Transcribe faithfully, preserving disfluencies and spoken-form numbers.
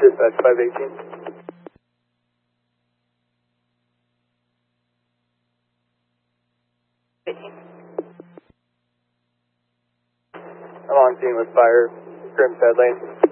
Dispatch five eighteen. I'm on scene with fire, Grimshead Lane.